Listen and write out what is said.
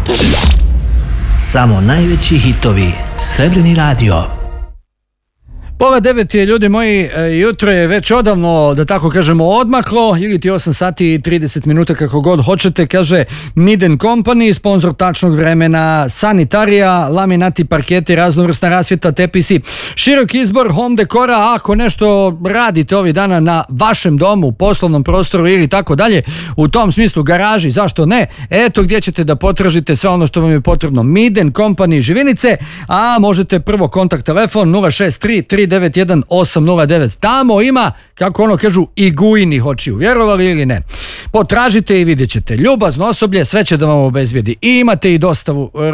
Samo najveći hitovi. Srebrni radio. Pola 9 je, ljudi moji, jutro je već odavno, da tako kažemo, odmaklo, ili ti 8 sati i 30 minuta, kako god hoćete, kaže Mead & Company, sponsor tačnog vremena, sanitarija, laminati, parketi, raznovrsna rasvjeta, tepisi, širok izbor home dekora. Ako nešto radite ovih dana na vašem domu, poslovnom prostoru ili tako dalje, u tom smislu garaži, zašto ne, eto gdje ćete da potražite sve ono što vam je potrebno. Mead & Company Živinice, a možete prvo kontakt telefon 063 391 809. Tamo ima, kako ono kažu, i gujnih očiju, vjerovali ili ne. Potražite i vidjet ćete. Ljubazno osoblje sve će da vam obezbijedi. I imate i dostavu